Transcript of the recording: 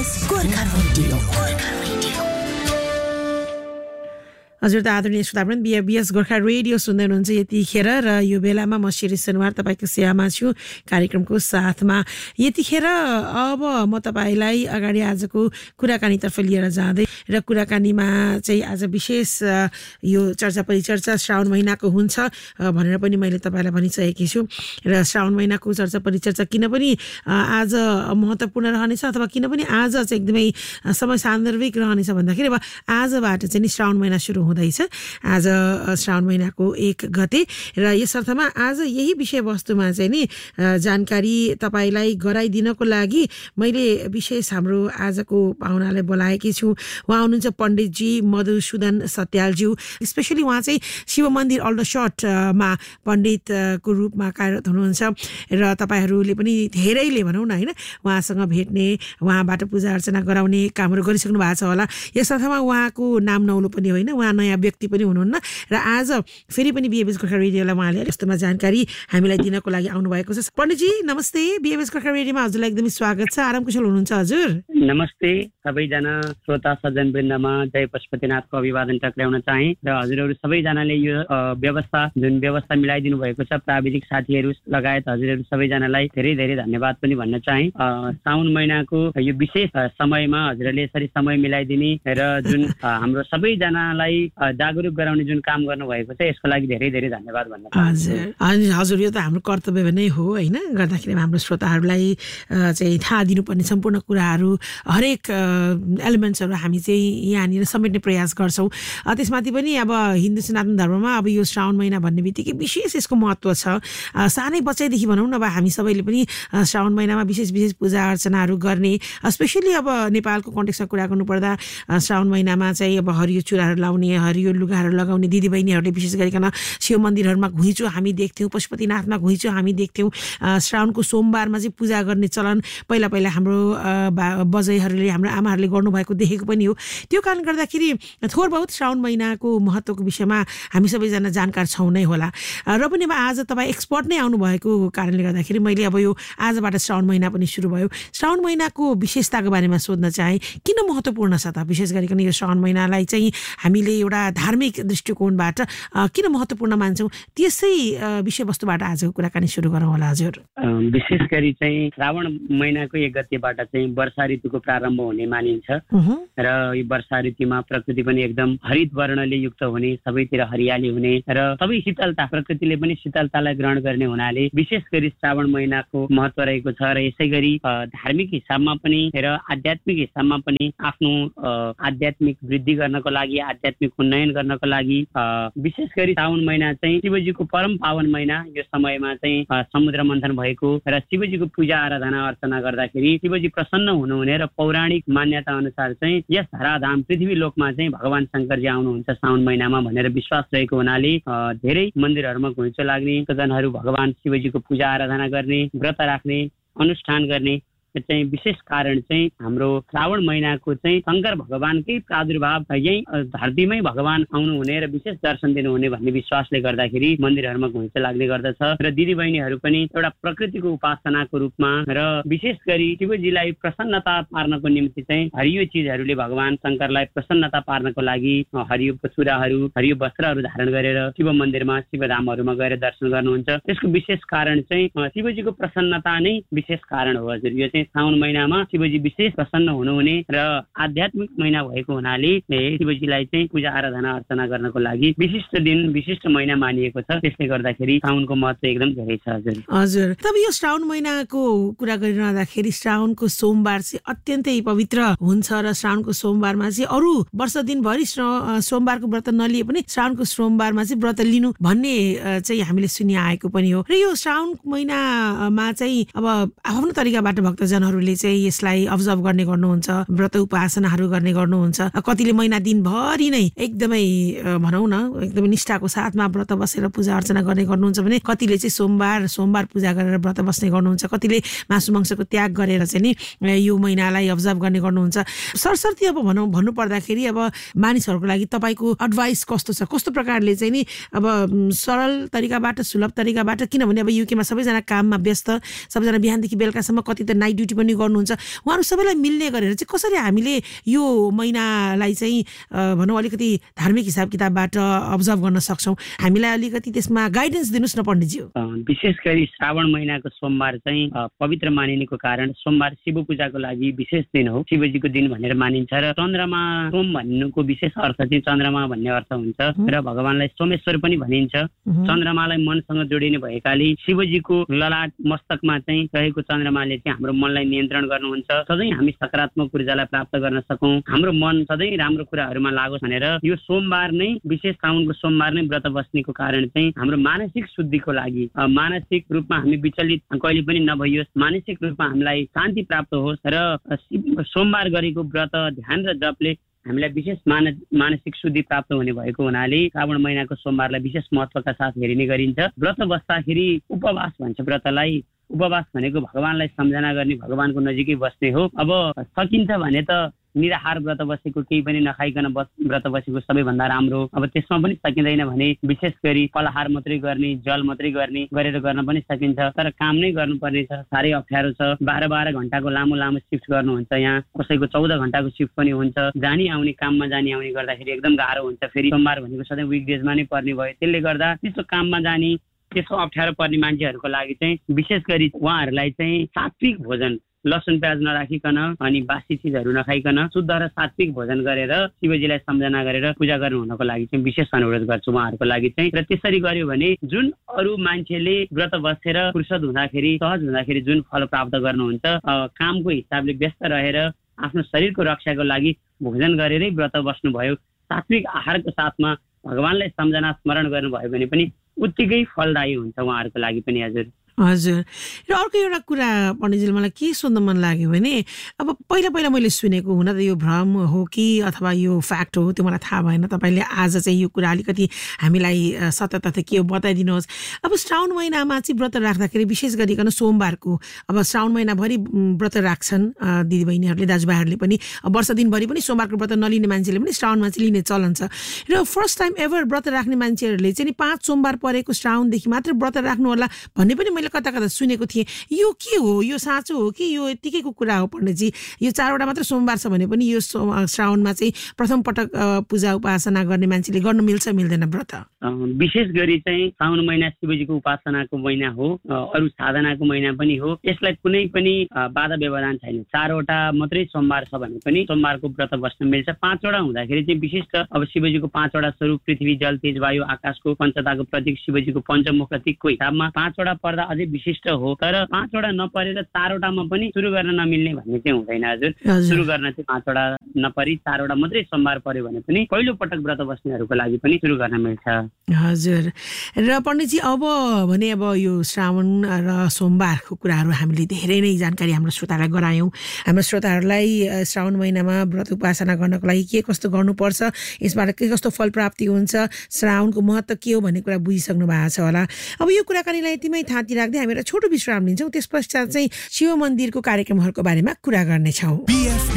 Gorkha radio. हजुर त आदरणीय श्रोतावृन्द, बीएस गोर्खा रेडियो सुन्दै हुनुहुन्छ यतिखेर र यो बेलामा म शिरी सुनवार तपाईँको सेवामा छु कार्यक्रमको साथमा। यतिखेर अब म तपाईँलाई अगाडि आजको कुराकानीतर्फ लिएर जाँदै र कुराकानीमा चाहिँ आज विशेष यो चर्चा परिचर्चा श्रावण महिनाको हुन्छ भनेर पनि मैले तपाईँलाई भनिसकेकी छु। र श्रावण महिनाको चर्चा परिचर्चा किन पनि आज महत्त्वपूर्ण रहनेछ अथवा किन पनि आज चाहिँ एकदमै समय सान्दर्भिक रहनेछ भन्दाखेरि अब आजबाट चाहिँ नि श्रावण महिना सुरु हुँदैछ। आज श्रावण महिनाको 1 गते र यस अर्थमा आज यही विषयवस्तुमा चाहिँ नि जानकारी तपाईँलाई गराइदिनको लागि मैले विशेष हाम्रो आजको पाहुनालाई बोलाएकी छु। उहाँ हुनुहुन्छ पण्डितजी मधुसूदन सत्यालज्यू। स्पेसली उहाँ चाहिँ शिव मन्दिर अल्डरसटमा पण्डितको रूपमा कार्यरत हुनुहुन्छ र तपाईँहरूले पनि धेरैले भनौँ न होइन उहाँसँग भेट्ने उहाँबाट पूजा अर्चना गराउने कामहरू गरिसक्नु भएको छ होला। यस अर्थमा उहाँको नाम नौलो पनि होइन, उहाँ नयाँ व्यक्ति पनि हुनुहुन्न र आज फेरि पनि बीएस गोर्खा रेडियोलाई उहाँले यस्तोमा जानकारी हामीलाई दिनको लागि आउनुभएको छ। पण्डितजी नमस्ते, बीएस गोर्खा रेडियोमा हजुरलाई एकदमै स्वागत छ। आराम कुशल हुनुहुन्छ हजुर? नमस्ते सबैजना श्रोता सज्जनवृन्दमा जय पशुपतिनाथको अभिवादन टक्राउन चाहे र हजुरहरू सबैजनाले यो जुन व्यवस्था मिलाइदिनु भएको छ प्राविधिक साथीहरू लगायत हजुरहरू सबैजनालाई धेरै धेरै धन्यवाद पनि भन्न चाहे। साउन महिनाको यो विशेष समयमा हजुरहरूले यसरी समय मिलाइदिने र जुन हाम्रो सबैजनालाई जागरुक गराउने जुन काम गर्नुभएको छ यसको लागि धेरै धेरै धन्यवाद भन्न चाहन्छु। हजुर यो त हाम्रो कर्तव्य नै हो होइन, गर्दाखेरि हाम्रो श्रोताहरूलाई चाहिँ थाहा दिनुपर्ने सम्पूर्ण कुराहरू हरेक एलिमेन्ट्सहरू हामी चाहिँ यहाँनिर समेट्ने प्रयास गर्छौँ। त्यसमाथि पनि अब हिन्दू सनातन धर्ममा अब यो श्रावण महिना भन्ने बित्तिकै विशेष यसको महत्त्व छ। सानै बच्चैदेखि भनौँ न अब हामी सबैले पनि श्रावण महिनामा विशेष पूजा अर्चनाहरू गर्ने, स्पेसली अब नेपालको कन्टेक्स्टमा कुरा गर्नुपर्दा श्रावण महिनामा चाहिँ अब हरियो चुराहरू लाउने, हरियो लुगाहरू लगाउने दिदीबहिनीहरूले विशेष गरिकन शिव मन्दिरहरूमा घुइँचो हामी देख्थ्यौँ, पशुपतिनाथमा घुइँचो हामी देख्थ्यौँ। श्रावणको सोमबारमा चाहिँ पूजा गर्ने चलन पहिला हाम्रो बजैहरूले हाम्रो आमाहरूले गर्नुभएको देखेको पनि हो। त्यो कारण गर्दाखेरि थोर बहुत श्रावण महिनाको महत्त्वको विषयमा हामी सबैजना जानकार छौँ नै होला। र पनि अब आज तपाईँ एक्सपर्ट नै आउनुभएको कारणले गर्दाखेरि मैले अब यो आजबाट श्रावण महिना पनि सुरु भयो, श्रावण महिनाको विशेषताको बारेमा सोध्न चाहेँ। किन महत्त्वपूर्ण छ त? विशेष गरिकन यो श्रावण महिनालाई चाहिँ हामीले एउटा धार्मिक दृष्टिकोणबाट किन महत्त्वपूर्ण मान्छौँ, त्यसै विषयवस्तुबाट आजको कुराकानी सुरु गरौँ होला हजुर। विशेष गरी चाहिँ श्रावण महिनाको 1 गतेबाट चाहिँ वर्षा ऋतुको प्रारम्भ हुने मानिन्छ र यो वर्षा ऋतुमा प्रकृति पनि एकदम हरित वर्णले युक्त हुने, सबैतिर हरियाली हुने र सबै शीतलता, प्रकृतिले पनि शीतलतालाई ग्रहण गर्ने हुनाले विशेष गरी श्रावण महिनाको महत्त्व रहेको छ। र यसै गरी धार्मिक हिसाबमा पनि र आध्यात्मिक हिसाबमा पनि आफ्नो आध्यात्मिक वृद्धि गर्नको लागि, आध्यात्मिक उन्नयन गर्नको लागि विशेष गरी श्रावण महिना चाहिँ शिवजीको परम पावन महिना। यो समयमा चाहिँ समुद्र मन्थन भएको र शिवजीको पूजा आराधना अर्चना गर्दाखेरि शिवजी प्रसन्न हुनुहुने र पौराणिक मान्यता अनुसार चाहिँ यस धराधाम पृथ्वी लोकमा चाहिँ भगवान शङ्करजी आउनुहुन्छ श्रावण महिनामा भनेर विश्वास रहेको हुनाले धेरै मन्दिरहरूमा घुइँचो लाग्ने, जनहरू भगवान शिवजीको पूजा आराधना गर्ने, व्रत राख्ने, अनुष्ठान गर्ने चाहिँ विशेष कारण चाहिँ हाम्रो श्रावण महिनाको चाहिँ शङ्कर भगवानकै प्रादुर्भाव यही धरतीमै भगवान आउनुहुने र विशेष दर्शन दिनुहुने भन्ने विश्वासले गर्दाखेरि मन्दिरहरूमा घुइँचो लाग्ने गर्दछ। र दिदीबहिनीहरू पनि एउटा प्रकृतिको उपासनाको रूपमा र विशेष गरी शिवजीलाई प्रसन्नता पार्नको निम्ति चाहिँ हरियो चिजहरूले भगवान शङ्करलाई प्रसन्नता पार्नको लागि हरियो चुराहरू, हरियो वस्त्रहरू धारण गरेर शिव मन्दिरमा, शिवधामहरूमा गएर दर्शन गर्नुहुन्छ। यसको विशेष कारण चाहिँ शिवजीको प्रसन्नता नै विशेष कारण हो हजुर। यो चाहिँ श्रावण महिनामा शिवजी विशेष प्रसन्न हुनुहुने र आध्यात्मिक महिना भएको हुनाले शिवजीलाई चाहिँ पूजा आराधना अर्चना गर्नको लागि विशिष्ट दिन, विशिष्ट महिना मानिएको छ। त्यसले गर्दाखेरि श्रावणको महत्त्व एकदम धेरै छ हजुर। हजुर, तब यो श्रावण महिनाको कुरा गरिरहँदाखेरि श्रावणको सोमबार चाहिँ अत्यन्तै पवित्र हुन्छ र श्रावणको सोमबारमा चाहिँ अरू वर्ष दिनभरि सोमबारको व्रत नलिए पनि श्रावणको सोमबारमा चाहिँ व्रत लिनु भन्ने चाहिँ हामीले सुनिआएको पनि हो। र यो श्रावण महिनामा चाहिँ अब आफ्नो तरिकाबाट भक्तजनहरूले चाहिँ यसलाई अब्जर्भ गर्ने गर्नुहुन्छ, व्रत उपासनाहरू गर्ने गर्नुहुन्छ। कतिले महिना दिनभरि नै एकदमै भनौँ न एकदमै निष्ठाको साथमा व्रत बसेर पूजा अर्चना गर्ने गर्नुहुन्छ भने कतिले चाहिँ सोमबार पूजा गरेर व्रत बस्ने गर्नुहुन्छ, कतिले मासु मांसको त्याग गरेर चाहिँ नि यो महिनालाई अब्जर्भ गर्ने गर्नुहुन्छ। सरसर्ती अब भन्नु पर्दाखेरि अब मानिसहरूको लागि तपाईँको एडभाइस कस्तो छ? कस्तो प्रकारले चाहिँ नि अब सरल तरिकाबाट, सुलभ तरिकाबाट, किनभने अब युकेमा सबैजना काममा व्यस्त, सबैजना बिहानदेखि बेलुकासम्म, कति त नाइट ड्युटी पनि गर्नुहुन्छ, उहाँहरू सबैलाई मिल्ने गरेर चाहिँ कसरी हामीले यो महिनालाई चाहिँ भनौँ अलिकति धार्मिक हिसाब किताबबाट अब्जर्भ गर्न सक्छौँ? हामीलाई अलिकति त्यसमा गाइडेन्स दिनुहोस् न पण्डितज्यू। विशेष गरी श्रावण महिनाको सोमबार चाहिँ पवित्र मानिनेको कारण सोमबार शिव पूजाको लागि विशेष दिन हो, शिवजीको दिन भनेर मानिन्छ र चन्द्रमा सोम भन्नुको विशेष अर्थ चाहिँ चन्द्रमा भन्ने अर्थ हुन्छ र भगवानलाई सोमेश्वर पनि भनिन्छ। चन्द्रमालाई मनसँग जोडिने भएकाले शिवजीको ललाट मस्तकमा चाहिँ रहेको चन्द्रमाले चाहिँ हाम्रो मनलाई नियन्त्रण गर्नुहुन्छ। सधैँ हामी सकारात्मक ऊर्जालाई प्राप्त गर्न सकौँ, हाम्रो मन सधैँ राम्रो कुराहरूमा लागोस् भनेर यो सोमबार नै विशेष साउनको सोमबार नै व्रत बस्नेको कारण चाहिँ हाम्रो मानसिक शुद्धिको लागि, मानसिक रूपमा हामी विचलित कहिले पनि नभइयोस्, मानसिक रूपमा हामीलाई शान्ति प्राप्त होस् र सोमबार गरेको व्रत ध्यान र जपले हामीलाई विशेष मानसिक शुद्धि प्राप्त हुने भएको हुनाले श्रावण महिनाको सोमबारलाई विशेष महत्त्वका साथ हेरिने गरिन्छ। व्रत बस्दाखेरि उपवास भन्छ व्रतलाई। उपवास भनेको भगवानलाई सम्झना गर्ने, भगवानको नजिकै बस्ने हो। अब सकिन्छ भने त निराहार व्रत बसेको केही पनि नखाइकन व्रत बसेको सबैभन्दा राम्रो। अब त्यसमा पनि सकिँदैन भने विशेष गरी फलाहार मात्रै गर्ने, जल मात्रै गरेर गर्न पनि सकिन्छ, तर काम नै गर्नुपर्ने छ, साह्रै अप्ठ्यारो छ। 12 घन्टाको लामो शिफ्ट गर्नुहुन्छ, यहाँ कसैको 14 घन्टाको शिफ्ट पनि हुन्छ। जानी आउने काममा जानी आउने गर्दाखेरि एकदम गाह्रो हुन्छ। फेरि सोमबार भनेको सधैँ विकडेजमा नै पर्ने भयो, त्यसले गर्दा त्यस्तो काममा जाने त्यस्तो अप्ठ्यारो पर्ने मान्छेहरूको लागि चाहिँ विशेष गरी उहाँहरूलाई चाहिँ सात्विक भोजन, लसुन प्याज नराखिकन अनि बासी चिजहरू नखाइकन शुद्ध र सात्विक भोजन गरेर शिवजीलाई सम्झना गरेर पूजा गर्नु हुनको लागि चाहिँ विशेष अनुरोध गर्छु उहाँहरूको लागि चाहिँ। र त्यसरी गर्यो भने जुन अरू मान्छेले व्रत बसेर फुर्सद हुँदाखेरि, सहज हुँदाखेरि जुन फल प्राप्त गर्नुहुन्छ, कामको हिसाबले व्यस्त रहेर आफ्नो शरीरको रक्षाको लागि भोजन गरेरै व्रत बस्नुभयो, सात्विक आहारको साथमा भगवानलाई सम्झना स्मरण गर्नुभयो भने पनि उत्तिकै फलदायी हुन्छ उहाँहरूको लागि पनि। हजुर हजुर। र अर्को एउटा कुरा पण्डितजीले मलाई के सोध्न मन लाग्यो भने अब पहिला मैले सुनेको, हुन त यो भ्रम हो कि अथवा यो फ्याक्ट हो त्यो मलाई थाहा भएन, तपाईँले आज चाहिँ यो कुरा अलिकति हामीलाई सत्य के हो बताइदिनुहोस्। अब श्रावण महिनामा चाहिँ व्रत राख्दाखेरि विशेष गरिकन सोमबारको, अब श्रावण महिनाभरि व्रत राख्छन् दिदीबहिनीहरूले, दाजुभाइहरूले पनि, वर्ष दिनभरि पनि सोमबारको व्रत नलिने मान्छेले पनि श्रावणमा चाहिँ लिने चलन छ। र फर्स्ट टाइम एभर व्रत राख्ने मान्छेहरूले चाहिँ 5 सोमबार परेको श्रावणदेखि मात्र व्रत राख्नु होला भन्ने पनि कता सुनेको थिएँ। यो के हो? यो साँचो हो कि यो यतिकैको कुरा हो पण्डितजी? यो 4वटा मात्र सोमबार छ भने पनि यो श्रावणमा चाहिँ प्रथम पटक पूजा उपासना गर्ने मान्छेले गर्नु मिल्छ मिल्दैन व्रत? विशेष गरी चाहिँ श्रावण महिना शिवजीको उपासनाको महिना हो, अरू साधनाको महिना पनि हो। यसलाई कुनै पनि बाधा व्यवधान छैन। 4वटा मात्रै सोमबार छ भने पनि सोमबारको व्रत बस्न मिल्छ। 5वटा हुँदाखेरि चाहिँ विशिष्ट अब शिवजीको 5वटा स्वरूप पृथ्वी, जल, तेज, वायु, आकाशको पञ्चताको प्रतीक शिवजीको पञ्चमुख प्रतीकको हिसाबमा 5वटा पर्दा अझै विशिष्ट हो। तर 5वटा नपरेर 4वटामा पनि सुरु गर्न नमिल्ने भन्ने चाहिँ हुँदैन। हजुर, सुरु गर्न चाहिँ 5वटा नपरी 4वटा मात्रै सोमबार पर्यो भने पनि पहिलो पटक व्रत बस्नेहरूको लागि पनि सुरु गर्न मिल्छ। हजुर। र पण्डितजी अब भने अब यो श्रावण र सोमबारको कुराहरू हामीले धेरै नै जानकारी हाम्रो श्रोतालाई गरायौँ। हाम्रो श्रोताहरूलाई श्रावण महिनामा व्रत उपासना गर्नको लागि के कस्तो गर्नुपर्छ, यसबाट के कस्तो फल प्राप्ति हुन्छ, श्रावणको महत्त्व के हो भन्ने कुरा बुझिसक्नु भएको छ होला। अब यो कुराकानीलाई यतिमै थाती राख्दै हामी एउटा छोटो विश्राम लिन्छौँ, त्यस पश्चात चाहिँ शिव मन्दिरको कार्यक्रमहरूको बारेमा कुरा गर्नेछौँ।